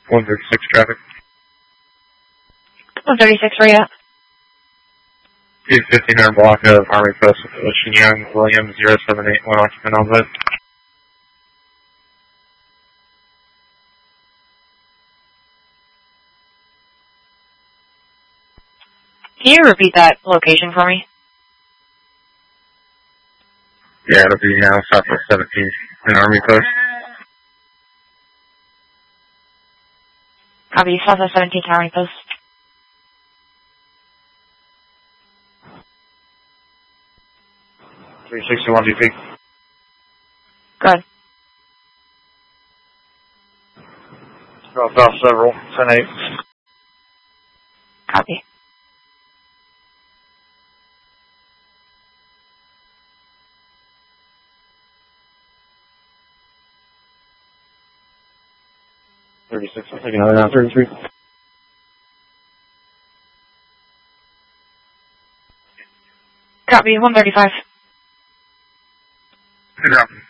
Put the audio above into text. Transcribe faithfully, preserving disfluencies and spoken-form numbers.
one thirty-six traffic. one thirty-six, where you at? two fifty-nine block of Army Post with Ocean Young, Williams, zero seven eight one occupant on site. Can you repeat that location for me? Yeah, it'll be now Southwest seventeen in Army Post. Copy, Southwest seventeenth Army Post. three sixty-one D P. Good. Dropped off several, ten eight. Copy. thirty-six, I'll take another now, thirty-three. Copy, one thirty-five. Good job.